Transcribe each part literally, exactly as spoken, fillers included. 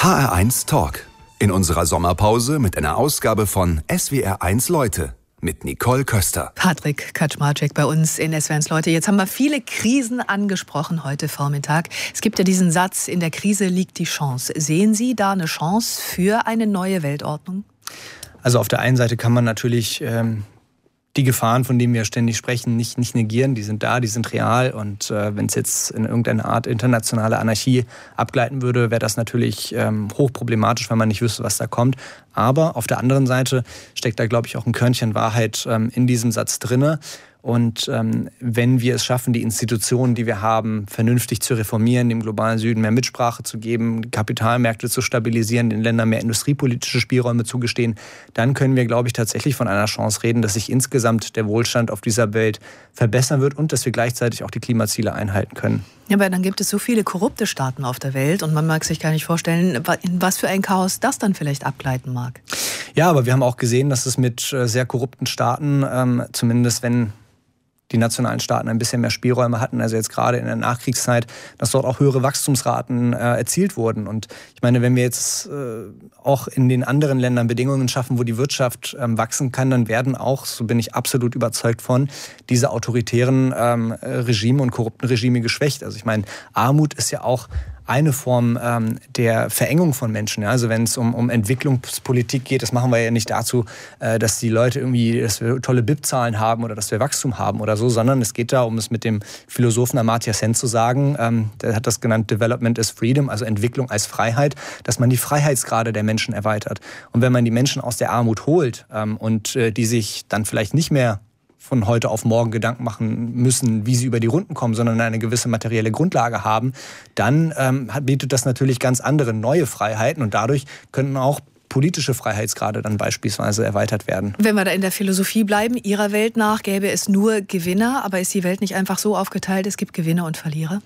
H R eins Talk. In unserer Sommerpause mit einer Ausgabe von S W R eins Leute mit Nicole Köster. Patrick Kaczmarczyk bei uns in S W R eins Leute. Jetzt haben wir viele Krisen angesprochen heute Vormittag. Es gibt ja diesen Satz, in der Krise liegt die Chance. Sehen Sie da eine Chance für eine neue Weltordnung? Also auf der einen Seite kann man natürlich ähm, die Gefahren, von denen wir ständig sprechen, nicht, nicht negieren. Die sind da, die sind real. Und äh, wenn es jetzt in irgendeine Art internationale Anarchie abgleiten würde, wäre das natürlich ähm, hochproblematisch, wenn man nicht wüsste, was da kommt. Aber auf der anderen Seite steckt da, glaube ich, auch ein Körnchen Wahrheit ähm, in diesem Satz drinne. Und ähm, wenn wir es schaffen, die Institutionen, die wir haben, vernünftig zu reformieren, dem globalen Süden mehr Mitsprache zu geben, die Kapitalmärkte zu stabilisieren, den Ländern mehr industriepolitische Spielräume zugestehen, dann können wir, glaube ich, tatsächlich von einer Chance reden, dass sich insgesamt der Wohlstand auf dieser Welt verbessern wird und dass wir gleichzeitig auch die Klimaziele einhalten können. Ja, aber dann gibt es so viele korrupte Staaten auf der Welt und man mag sich gar nicht vorstellen, in was für ein Chaos das dann vielleicht abgleiten mag. Ja, aber wir haben auch gesehen, dass es mit sehr korrupten Staaten, ähm, zumindest wenn die nationalen Staaten ein bisschen mehr Spielräume hatten, also jetzt gerade in der Nachkriegszeit, dass dort auch höhere Wachstumsraten äh, erzielt wurden. Und ich meine, wenn wir jetzt äh, auch in den anderen Ländern Bedingungen schaffen, wo die Wirtschaft ähm, wachsen kann, dann werden auch, so bin ich absolut überzeugt von, diese autoritären ähm, Regime und korrupten Regime geschwächt. Also ich meine, Armut ist ja auch eine Form ähm, der Verengung von Menschen. Ja? Also wenn es um, um Entwicklungspolitik geht, das machen wir ja nicht dazu, äh, dass die Leute irgendwie, dass wir tolle B I P-Zahlen haben oder dass wir Wachstum haben oder so, sondern es geht da, um es mit dem Philosophen Amartya Sen zu sagen, ähm, der hat das genannt Development as Freedom, also Entwicklung als Freiheit, dass man die Freiheitsgrade der Menschen erweitert. Und wenn man die Menschen aus der Armut holt ähm, und äh, die sich dann vielleicht nicht mehr von heute auf morgen Gedanken machen müssen, wie sie über die Runden kommen, sondern eine gewisse materielle Grundlage haben, dann ähm, bietet das natürlich ganz andere neue Freiheiten und dadurch könnten auch politische Freiheitsgrade dann beispielsweise erweitert werden. Wenn wir da in der Philosophie bleiben, Ihrer Welt nach gäbe es nur Gewinner, aber ist die Welt nicht einfach so aufgeteilt, es gibt Gewinner und Verlierer?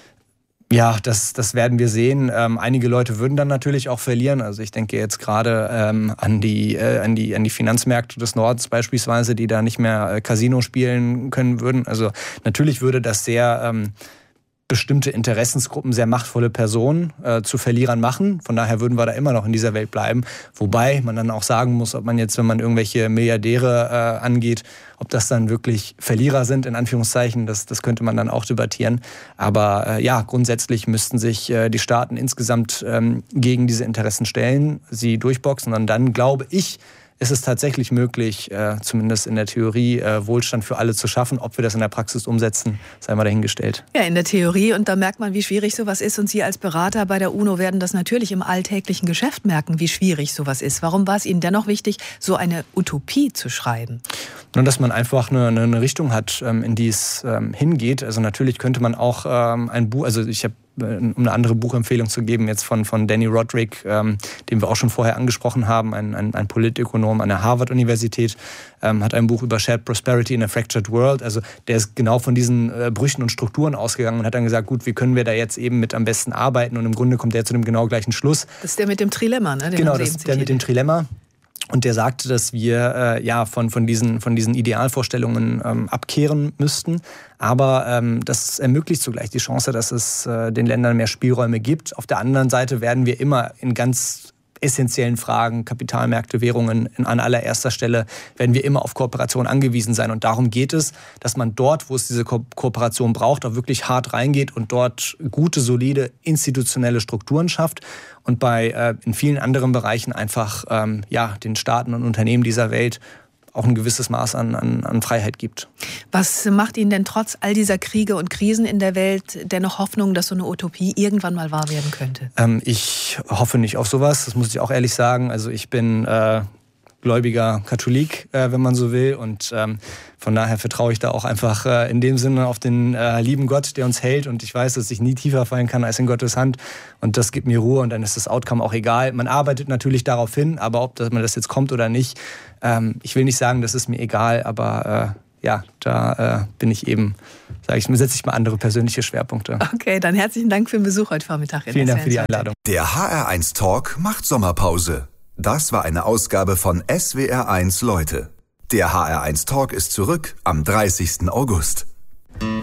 Ja, das, das werden wir sehen. Ähm, einige Leute würden dann natürlich auch verlieren. Also ich denke jetzt gerade ähm, an die, äh, an die, an die Finanzmärkte des Nordens beispielsweise, die da nicht mehr äh, Casino spielen können würden. Also natürlich würde das sehr ähm, bestimmte Interessensgruppen, sehr machtvolle Personen äh, zu Verlierern machen. Von daher würden wir da immer noch in dieser Welt bleiben. Wobei man dann auch sagen muss, ob man jetzt, wenn man irgendwelche Milliardäre äh, angeht, ob das dann wirklich Verlierer sind, in Anführungszeichen, das, das könnte man dann auch debattieren. Aber äh, ja, grundsätzlich müssten sich äh, die Staaten insgesamt ähm, gegen diese Interessen stellen, sie durchboxen. Und dann glaube ich, ist es tatsächlich möglich, äh, zumindest in der Theorie, äh, Wohlstand für alle zu schaffen. Ob wir das in der Praxis umsetzen, sei mal dahingestellt. Ja, in der Theorie. Und da merkt man, wie schwierig sowas ist. Und Sie als Berater bei der UNO werden das natürlich im alltäglichen Geschäft merken, wie schwierig sowas ist. Warum war es Ihnen dennoch wichtig, so eine Utopie zu schreiben? Nur, dass man einfach eine, eine Richtung hat, in die es ähm, hingeht. Also natürlich könnte man auch ähm, ein Buch, also ich habe um eine andere Buchempfehlung zu geben, jetzt von, von Danny Roderick, ähm, den wir auch schon vorher angesprochen haben, ein, ein, ein Politökonom an der Harvard-Universität, ähm, hat ein Buch über Shared Prosperity in a Fractured World. Also der ist genau von diesen äh, Brüchen und Strukturen ausgegangen und hat dann gesagt, gut, wie können wir da jetzt eben mit am besten arbeiten? Und im Grunde kommt der zu dem genau gleichen Schluss. Das ist der mit dem Trilemma, ne? Den genau, das ist der mit dem Trilemma. Und der sagte, dass wir äh, ja von, von, diesen, von diesen Idealvorstellungen ähm, abkehren müssten. Aber ähm, das ermöglicht zugleich die Chance, dass es äh, den Ländern mehr Spielräume gibt. Auf der anderen Seite werden wir immer in ganz essentiellen Fragen, Kapitalmärkte, Währungen in, an allererster Stelle, werden wir immer auf Kooperation angewiesen sein. Und darum geht es, dass man dort, wo es diese Ko- Kooperation braucht, auch wirklich hart reingeht und dort gute, solide, institutionelle Strukturen schafft. Und bei äh, in vielen anderen Bereichen einfach ähm, ja, den Staaten und Unternehmen dieser Welt auch ein gewisses Maß an, an, an Freiheit gibt. Was macht Ihnen denn trotz all dieser Kriege und Krisen in der Welt dennoch Hoffnung, dass so eine Utopie irgendwann mal wahr werden könnte? Ähm, ich hoffe nicht auf sowas, das muss ich auch ehrlich sagen. Also ich bin äh, gläubiger Katholik, äh, wenn man so will. Und ähm, von daher vertraue ich da auch einfach äh, in dem Sinne auf den äh, lieben Gott, der uns hält. Und ich weiß, dass ich nie tiefer fallen kann als in Gottes Hand. Und das gibt mir Ruhe und dann ist das Outcome auch egal. Man arbeitet natürlich darauf hin, aber ob das, man das jetzt kommt oder nicht, ähm, ich will nicht sagen, das ist mir egal, aber äh, ja, da äh, bin ich eben, sage ich, setze ich mal andere persönliche Schwerpunkte. Okay, dann herzlichen Dank für den Besuch heute Vormittag. Vielen Dank für die Einladung. Der H R eins Talk macht Sommerpause. Das war eine Ausgabe von S W R eins Leute. Der H R eins Talk ist zurück am dreißigsten August.